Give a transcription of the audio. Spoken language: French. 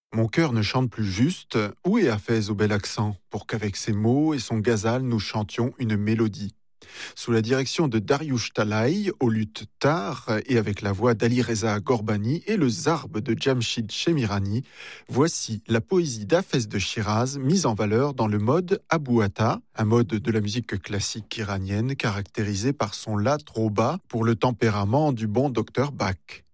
Mon cœur ne chante plus juste, où est Hafez au bel accent, pour qu'avec ses mots et son ghazal nous chantions une mélodie. Sous la direction de Dariush Talai, au luth tar, et avec la voix d'Ali Reza Gorbani et le zarb de Jamshid Shemirani, voici la poésie d'Hafez de Shiraz mise en valeur dans le mode Abouata, un mode de la musique classique iranienne caractérisé par son la trop bas pour le tempérament du bon docteur Bach.